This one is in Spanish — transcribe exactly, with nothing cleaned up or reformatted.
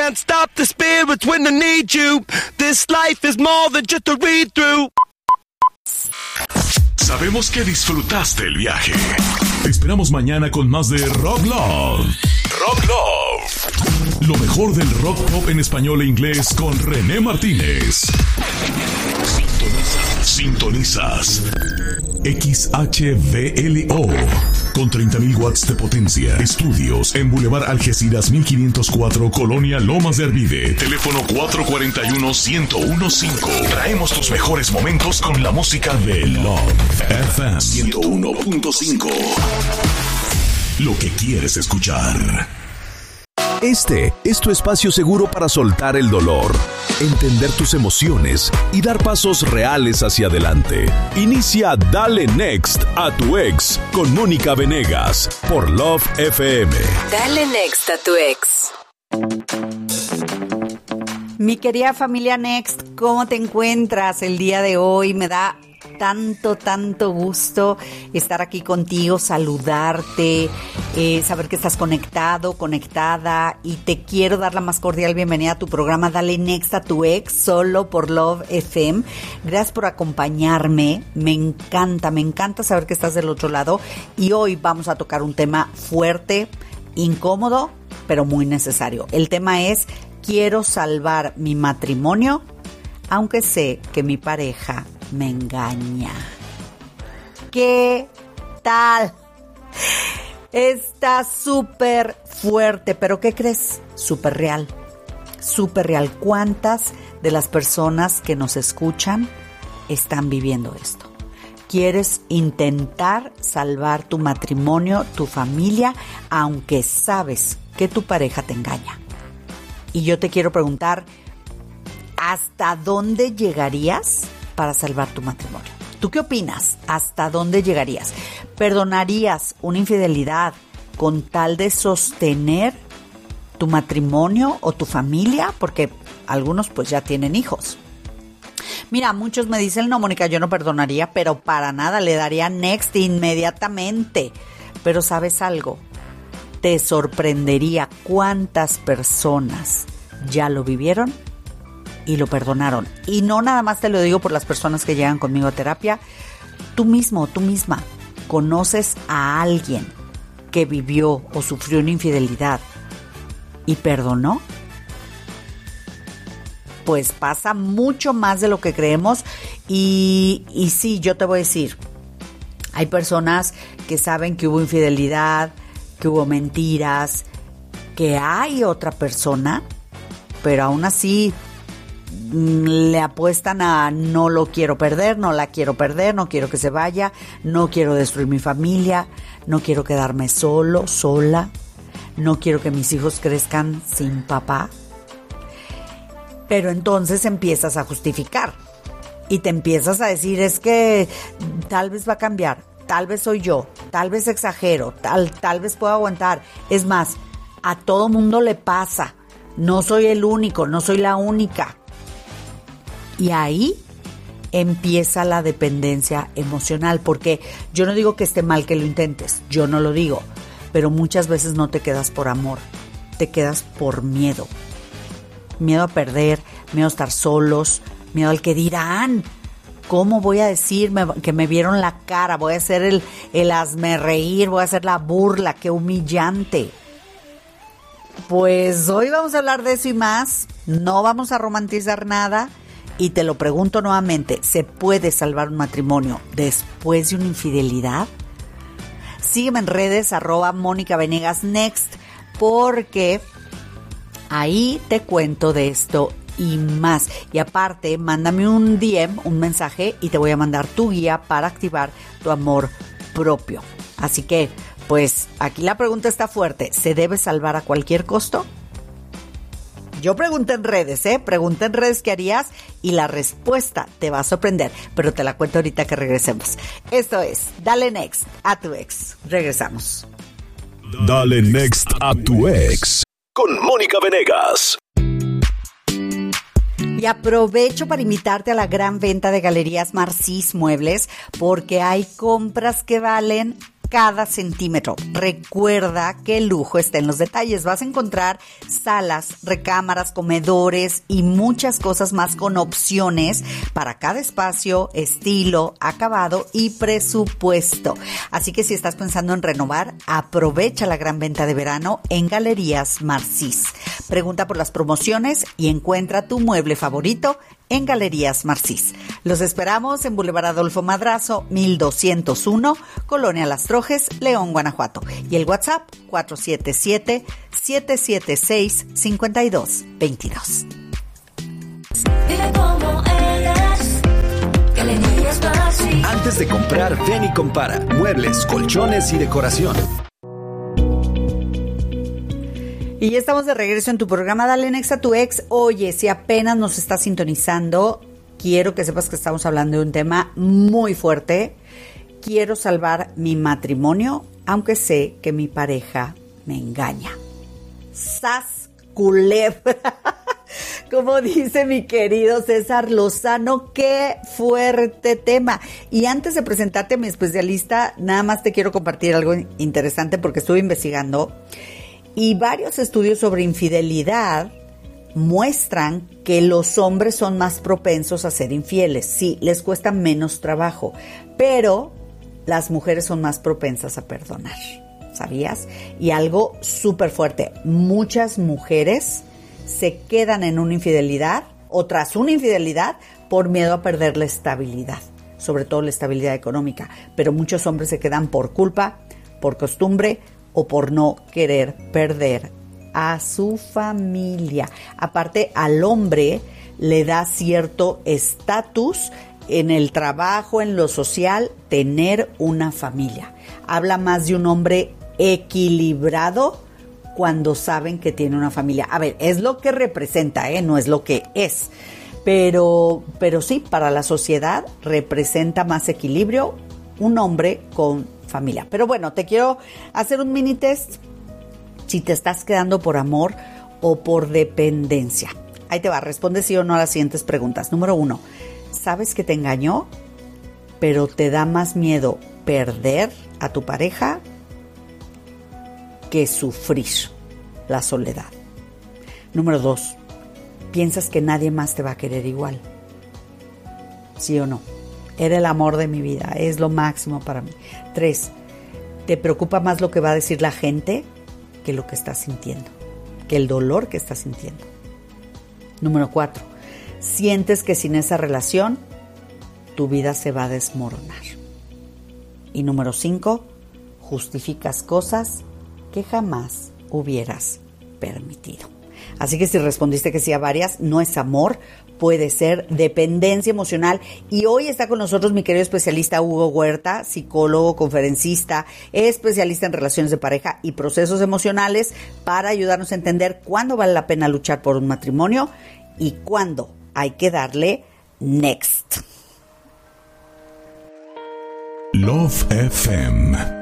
can't stop the spirits when I need you. This life is more than just a read-through. Sabemos que disfrutaste el viaje. Te esperamos mañana con más de Rock Love. Rock Love. Lo mejor del rock pop en español e inglés con René Martínez. Sintonizas. Sintonizas. X H V L O con treinta mil watts de potencia. Estudios en Boulevard Algeciras mil quinientos cuatro, Colonia Lomas de Arvide. Teléfono cuatro cuatro uno, uno cero uno cinco. Traemos tus mejores momentos con la música de Love F M ciento uno punto cinco. Lo que quieres escuchar. Este es tu espacio seguro para soltar el dolor, entender tus emociones y dar pasos reales hacia adelante. Inicia Dale Next a tu ex con Mónica Venegas por Love F M. Dale Next a tu ex. Mi querida familia Next, ¿cómo te encuentras el día de hoy? Me da tanto, tanto gusto estar aquí contigo, saludarte, eh, saber que estás conectado, conectada, y te quiero dar la más cordial bienvenida a tu programa Dale Next a tu ex, solo por Love F M. Gracias por acompañarme, me encanta, me encanta saber que estás del otro lado, y hoy vamos a tocar un tema fuerte, incómodo, pero muy necesario. El tema es: quiero salvar mi matrimonio, aunque sé que mi pareja me engaña. ¿Qué tal? Está súper fuerte, pero ¿qué crees? Súper real, súper real. ¿Cuántas de las personas que nos escuchan están viviendo esto? ¿Quieres intentar salvar tu matrimonio, tu familia, aunque sabes que tu pareja te engaña? Y yo te quiero preguntar, ¿hasta dónde llegarías para salvar tu matrimonio? ¿Tú qué opinas? ¿Hasta dónde llegarías? ¿Perdonarías una infidelidad con tal de sostener tu matrimonio o tu familia? Porque algunos pues ya tienen hijos. Mira, muchos me dicen, no, Mónica, yo no perdonaría, pero para nada, le daría next inmediatamente. Pero ¿sabes algo? Te sorprendería cuántas personas ya lo vivieron y lo perdonaron. Y no nada más te lo digo por las personas que llegan conmigo a terapia. Tú mismo, tú misma, conoces a alguien que vivió o sufrió una infidelidad y perdonó. Pues pasa mucho más de lo que creemos. Y, y sí, yo te voy a decir, hay personas que saben que hubo infidelidad, que hubo mentiras, que hay otra persona, pero aún así le apuestan a no lo quiero perder, no la quiero perder, no quiero que se vaya, no quiero destruir mi familia, no quiero quedarme solo, sola, no quiero que mis hijos crezcan sin papá. Pero entonces empiezas a justificar y te empiezas a decir, es que tal vez va a cambiar, tal vez soy yo, tal vez exagero, tal, tal vez puedo aguantar. Es más, a todo mundo le pasa, no soy el único, no soy la única. Y ahí empieza la dependencia emocional, porque yo no digo que esté mal que lo intentes, yo no lo digo, pero muchas veces no te quedas por amor, te quedas por miedo. Miedo a perder, miedo a estar solos, miedo al que dirán. ¿Cómo voy a decir que me vieron la cara? Voy a hacer el, el hazme reír, voy a hacer la burla, qué humillante. Pues hoy vamos a hablar de eso y más, no vamos a romantizar nada. Y te lo pregunto nuevamente, ¿se puede salvar un matrimonio después de una infidelidad? Sígueme en redes, arroba Mónica Venegas Next, porque ahí te cuento de esto y más. Y aparte, mándame un D M, un mensaje, y te voy a mandar tu guía para activar tu amor propio. Así que, pues, aquí la pregunta está fuerte. ¿Se debe salvar a cualquier costo? Yo pregunté en redes, ¿eh? Pregunté en redes qué harías y la respuesta te va a sorprender, pero te la cuento ahorita que regresemos. Esto es Dale Next a tu ex. Regresamos. Dale Next a tu ex con Mónica Venegas. Y aprovecho para invitarte a la gran venta de Galerías Marcis Muebles, porque hay compras que valen cada centímetro. Recuerda que el lujo está en los detalles. Vas a encontrar salas, recámaras, comedores y muchas cosas más con opciones para cada espacio, estilo, acabado y presupuesto. Así que si estás pensando en renovar, aprovecha la gran venta de verano en Galerías Marcís. Pregunta por las promociones y encuentra tu mueble favorito en Galerías Marcís. Los esperamos en Boulevard Adolfo Madrazo, mil doscientos uno, Colonia Las Trojes, León, Guanajuato. Y el WhatsApp cuatro siete siete, siete siete seis, cinco dos dos dos. Antes de comprar, ven y compara muebles, colchones y decoración. Y ya estamos de regreso en tu programa Dale Next a tu Ex. Oye, si apenas nos estás sintonizando, quiero que sepas que estamos hablando de un tema muy fuerte. Quiero salvar mi matrimonio, aunque sé que mi pareja me engaña. ¡Sas culebra! Como dice mi querido César Lozano, qué fuerte tema. Y antes de presentarte a mi especialista, nada más te quiero compartir algo interesante porque estuve investigando. Y varios estudios sobre infidelidad muestran que los hombres son más propensos a ser infieles. Sí, les cuesta menos trabajo, pero las mujeres son más propensas a perdonar. ¿Sabías? Y algo súper fuerte, muchas mujeres se quedan en una infidelidad o tras una infidelidad por miedo a perder la estabilidad, sobre todo la estabilidad económica. Pero muchos hombres se quedan por culpa, por costumbre, o por no querer perder a su familia. Aparte, al hombre le da cierto estatus en el trabajo, en lo social, tener una familia. Habla más de un hombre equilibrado cuando saben que tiene una familia. A ver, es lo que representa, ¿eh? No es lo que es. Pero, pero sí, para la sociedad representa más equilibrio un hombre con familia. Pero bueno, te quiero hacer un mini test si te estás quedando por amor o por dependencia. Ahí te va, responde sí o no a las siguientes preguntas. Número uno, ¿sabes que te engañó, pero te da más miedo perder a tu pareja que sufrir la soledad? Número dos, ¿piensas que nadie más te va a querer igual? ¿Sí o no? Era el amor de mi vida, es lo máximo para mí. Tres, ¿te preocupa más lo que va a decir la gente que lo que estás sintiendo, que el dolor que estás sintiendo? Número cuatro, ¿sientes que sin esa relación tu vida se va a desmoronar? Y número cinco, ¿justificas cosas que jamás hubieras permitido? Así que si respondiste que sí a varias, no es amor, puede ser dependencia emocional. Y hoy está con nosotros mi querido especialista Hugo Huerta, psicólogo, conferencista, especialista en relaciones de pareja y procesos emocionales, para ayudarnos a entender cuándo vale la pena luchar por un matrimonio y cuándo hay que darle next. Love F M